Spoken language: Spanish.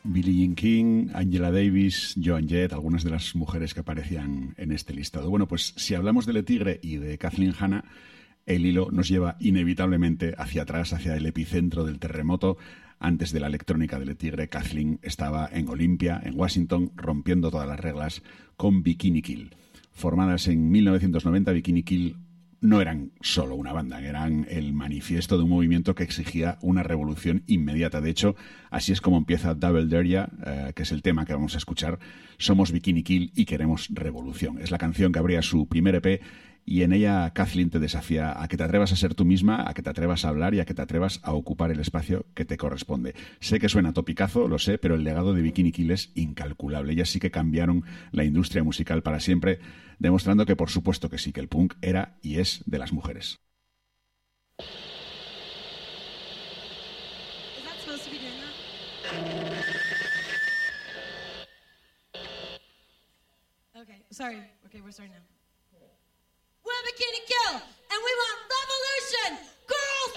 Billie Jean King, Angela Davis, Joan Jett, algunas de las mujeres que aparecían en este listado. Bueno, pues si hablamos de Le Tigre y de Kathleen Hanna, el hilo nos lleva inevitablemente hacia atrás, hacia el epicentro del terremoto. Antes de la electrónica de Le Tigre, Kathleen estaba en Olympia, en Washington, rompiendo todas las reglas con Bikini Kill. Formadas en 1990, Bikini Kill no eran solo una banda, eran el manifiesto de un movimiento que exigía una revolución inmediata. De hecho, así es como empieza Double Dare Ya, que es el tema que vamos a escuchar. Somos Bikini Kill y queremos revolución. Es la canción que abría su primer EP y en ella Kathleen te desafía a que te atrevas a ser tú misma, a que te atrevas a hablar y a que te atrevas a ocupar el espacio que te corresponde. Sé que suena topicazo, lo sé, pero el legado de Bikini Kill es incalculable. Ellas sí que cambiaron la industria musical para siempre, demostrando que por supuesto que sí, que el punk era y es de las mujeres. Okay, sorry. Okay, we're starting now.